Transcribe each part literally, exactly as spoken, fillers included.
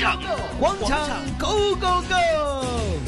样，广场 Go Go Go！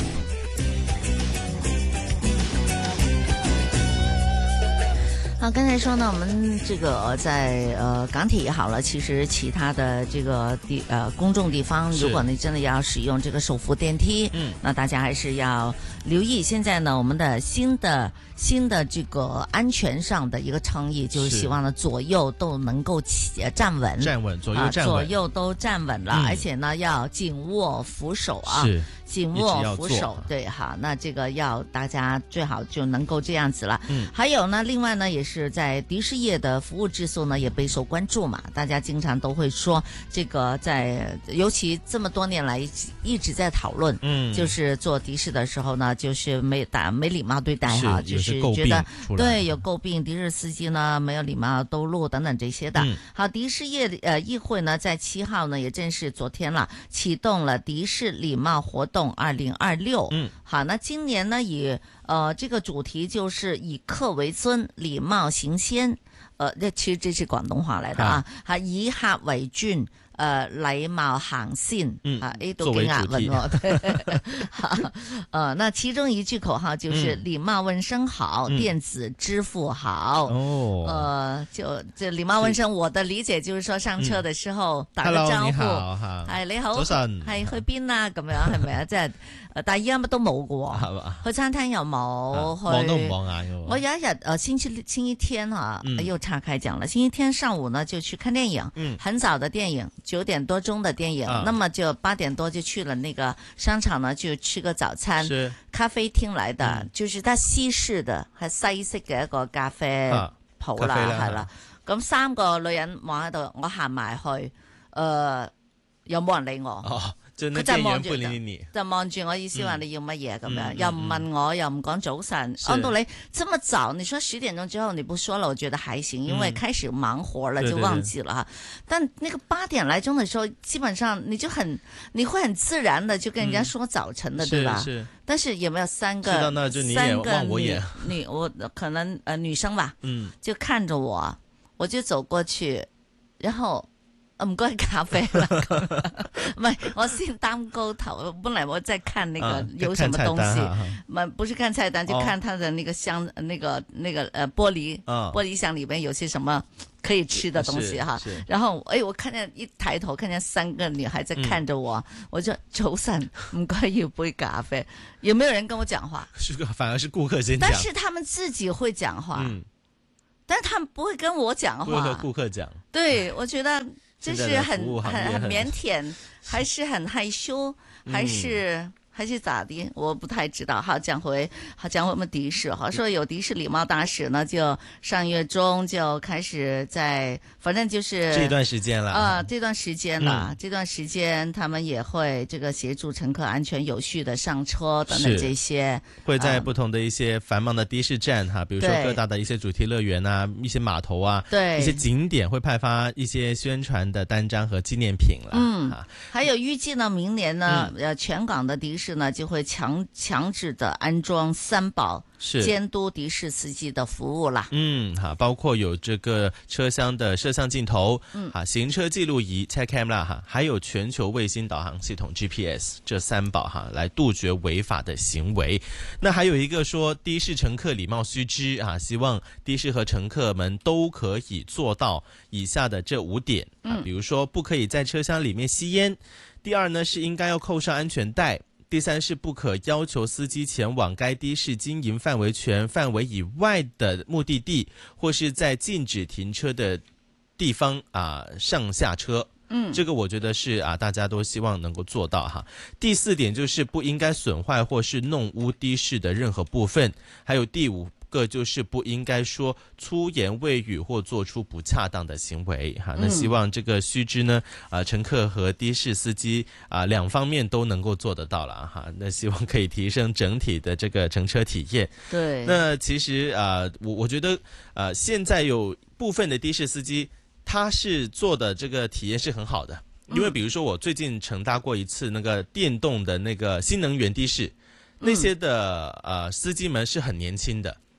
好，刚才说呢，我们这个在呃港铁也好了，其实其他的这个地呃公众地方，如果你真的要使用这个手扶电梯，嗯，那大家还是要留意。现在呢，我们的新的新的这个安全上的一个倡议，就是希望呢左右都能够起站稳， 站稳，左右站稳， 啊、左右都站稳了，嗯、而且呢要紧握扶手啊。 是。 紧握扶手，对哈，那这个要大家最好就能够这样子了。嗯，还有呢，另外呢，也是在的士业的服务质素呢也备受关注嘛，大家经常都会说这个在，尤其这么多年来一直在讨论，嗯，就是做的士的时候呢，就是没打没礼貌对待哈，就是觉得对有诟病的士司机呢没有礼貌兜路等等这些的。嗯、好，的士业呃议会呢在七号呢也正是昨天了，启动了的士礼貌活动。二零二六，嗯，好，那今年呢，以呃这个主题就是以客为尊，礼貌行先，呃，这其实这是广东话来的啊，哈，以客為尊。呃，禮貌行先，嗯啊，誒都幾押韻喎。呃，那其中一句口號就是禮貌問聲好，嗯、電子支付好。哦，呃，就這禮貌問聲，我的理解就是說上車的時候、嗯、打個招呼，係你好，早晨，係去邊啊？咁樣係咪啊？即係。但係依家乜都冇嘅喎，係嘛？去餐廳又冇，去望都唔望眼嘅喎。 我有一日呃星期星期天啊，嗯、又岔開講了。星期天上午呢就去看電影，嗯，很早的電影，九點多鐘的電影，啊、那麼就八點多就去了那個商場呢，就吃個早餐，是咖啡廳來的，嗯、就是它西式的，係西式嘅一個咖啡鋪啦，係啦。咁三個女人望喺度，我行埋去，誒、呃，有冇人理我？哦佢就望住，就望住我，意思話你要乜嘢咁樣，又唔問我，又唔講早晨。按道理這麼早，你說十點鐘之後你不說了，我覺得還行，因為開始忙活了就忘記了哈。但那個八點來鐘的時候，基本上你就很，你會很自然的就跟人家說早晨的，對吧？是。但是有沒有三個三個女女我可能呃女生吧，嗯，就看着我，我就走過去，然後。唔該咖啡啦，唔係我先擔高頭，本來我在看那個有什麼東西，唔、啊、不是看菜單，就看它的那個箱，哦、那個那個呃玻璃、哦、玻璃箱裏面有些什麼可以吃的東西哈。然後哎，我看見一抬頭看見三個女孩在看着我，嗯、我就早晨唔該要杯咖啡，有沒有人跟我講話？ 是個反而是顧客先講， 但是他們自己會講話，嗯、但是他們不會跟我講話， 不會和顧客講。 對，我覺得。就是很很很腼腆，還是很害羞，還是、嗯、還是咋的？我不太知道。好，講回好講回我們的士，好說有的士禮貌大使呢，就上月中就開始在，反正就是這段時間了啊、呃，這段時間了， 嗯、 這段時間他們也會這個協助乘客安全有序的上車等等這些， 會在不同的一些繁忙的的士站哈，比如說各大的一些主題樂園啊，一些碼頭啊， 對， 一些景點會派發一些宣傳的單張和紀念品了。 嗯，還有預計呢，明年呢，呃、嗯，全港的的士呢就會強強制的安裝三寶。是監督的士司機的服務啦， 嗯，哈，包括有這個車廂的攝像鏡頭，嗯，哈，行車記錄儀 check camera 哈，還有全球衛星導航系統 G P S 這三寶哈，來杜絕違法的行為。那還有一個說的士乘客禮貌須知啊，希望的士和乘客們都可以做到以下的這五點啊，比如說不可以在車廂裡面吸煙，第二呢是應該要扣上安全帶。第三是不可要求司機前往該的士經營範圍權範圍以外的目的地，或是在禁止停車的地方啊上下車。嗯，這個我覺得是啊，大家都希望能夠做到哈。第四點就是不應該損壞或是弄污的士的任何部分，還有第五個就是不應該說粗言穢語或做出不恰當的行為哈。那希望這個須知呢啊，乘客和的士司機啊兩方面都能夠做得到了哈。那希望可以提升整體的這個乘車體驗。 對， 那其實啊，我我覺得啊，現在有部分的的士司機他是做的這個體驗是很好的，因為比如說我最近乘搭過一次那個電動的那個新能源的士，那些的呃司機們是很年輕的。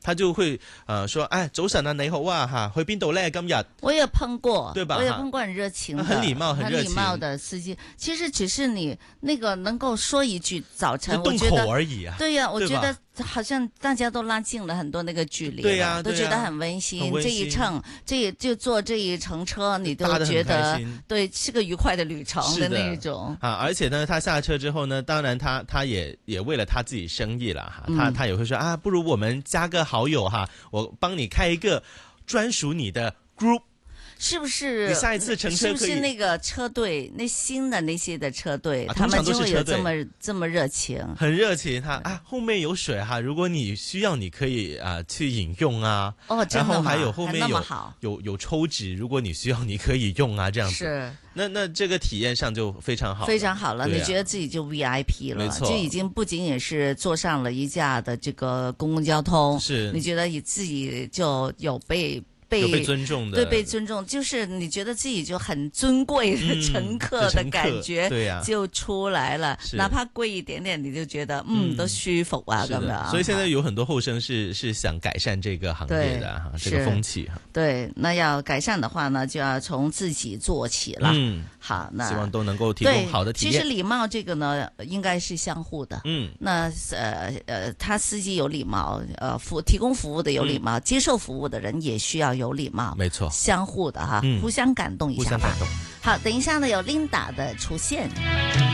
他就會呃說，哎，早晨啊，你好啊，哈，去邊度呢？今日我也碰過， 對吧？ 我也碰過很熱情的， 很禮貌，很熱情， 很禮貌的司機。其實只是你那個能夠說一句早晨， 動口而已啊。 對呀、啊，我覺得好像大家都拉近了很多那個距離， 對呀、啊， 都覺得很溫馨。 溫馨這一程，這一就坐這一程車，你都覺得對，是個愉快的旅程的那一種啊。而且呢，他下車之後呢，當然他他也也為了他自己生意了哈，他、嗯、他也會說啊，不如我們加個好友哈，我幫你開一個專屬你的 group。 是不是？ 你下一次乘車可以， 是不是那個車隊，那新的那些的車隊， 啊、 他們就會有這麼這麼熱情， 很熱情。他啊，後面有水哈，如果你需要，你可以啊去飲用啊。 哦，真的嗎？ 然後還有後面有好有有抽紙，如果你需要，你可以用啊，這樣子。 是。 那那這個體驗上就非常好， 非常好了。你覺得自己就 V I P 了，就已經不僅僅是坐上了一架的這個公共交通， 是。 你覺得你自己就有被。 被, 被尊重的， 對，被尊重，就是你覺得自己就很尊貴的乘客的感覺，對呀，就出來了。 嗯、 哪怕貴一點點，你就覺得嗯，嗯都舒服啊，咁樣。 所以現在有很多後生是是想改善這個行業的哈，這個風氣哈。 對，那要改善的話呢，就要從自己做起了。嗯，好，那希望都能夠提供好的體驗。 其實禮貌這個呢，應該是相互的。嗯，那呃呃，他司機有禮貌，呃服提供服務的有禮貌，嗯、接受服務的人也需要有禮貌， 沒錯， 相互的哈，嗯、互相感動一下吧。 互相感動。 好，等一下呢，有 Linda 的出現。